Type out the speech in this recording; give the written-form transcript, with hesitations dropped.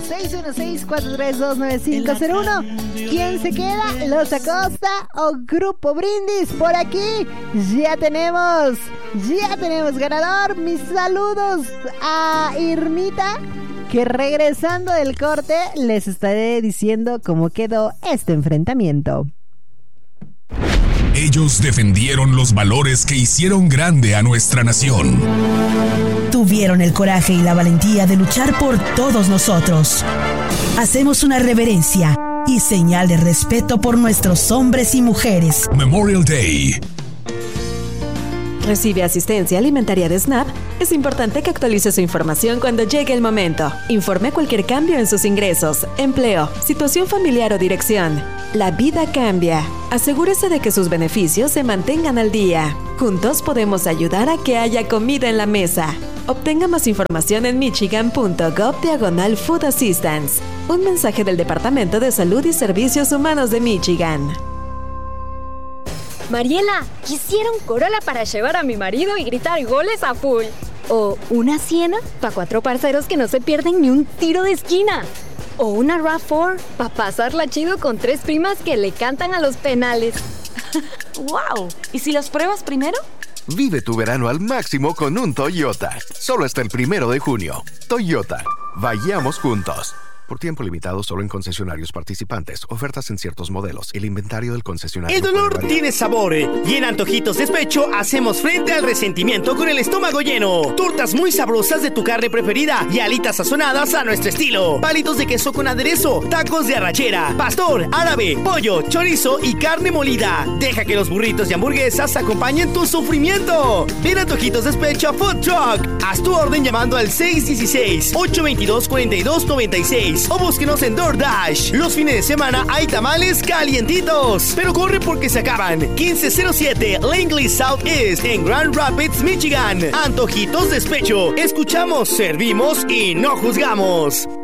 616-432-9501. ¿Quién se queda? ¿Los Acosta o Grupo Brindis? Por aquí ya tenemos ganador. Mis saludos a Irmita, que regresando del corte les estaré diciendo cómo quedó este enfrentamiento. Ellos defendieron los valores que hicieron grande a nuestra nación. Tuvieron el coraje y la valentía de luchar por todos nosotros. Hacemos una reverencia y señal de respeto por nuestros hombres y mujeres. Memorial Day. ¿Recibe asistencia alimentaria de SNAP? Es importante que actualice su información cuando llegue el momento. Informe cualquier cambio en sus ingresos, empleo, situación familiar o dirección. La vida cambia. Asegúrese de que sus beneficios se mantengan al día. Juntos podemos ayudar a que haya comida en la mesa. Obtenga más información en michigan.gov/Food Assistance. Un mensaje del Departamento de Salud y Servicios Humanos de Michigan. Mariela, quisiera un Corolla para llevar a mi marido y gritar goles a full. O una Siena para 4 parceros que no se pierden ni un tiro de esquina. O una RAV4 para pasarla chido con 3 primas que le cantan a los penales. ¡Wow! ¿Y si las pruebas primero? Vive tu verano al máximo con un Toyota. Solo hasta el 1 de junio. Toyota. Vayamos juntos. Por tiempo limitado solo en concesionarios participantes. Ofertas en ciertos modelos. El inventario del concesionario. El dolor tiene sabor. Y en Antojitos Despecho hacemos frente al resentimiento con el estómago lleno. Tortas muy sabrosas de tu carne preferida y alitas sazonadas a nuestro estilo. Palitos de queso con aderezo, tacos de arrachera, pastor, árabe, pollo, chorizo y carne molida. Deja que los burritos y hamburguesas acompañen tu sufrimiento. Ven a Antojitos Despecho Food Truck. Haz tu orden llamando al 616-822-4296. O búsquenos en DoorDash. Los fines de semana hay tamales calientitos. Pero corre porque se acaban. 1507 Langley Southeast en Grand Rapids, Michigan. Antojitos Despecho. Escuchamos, servimos y no juzgamos.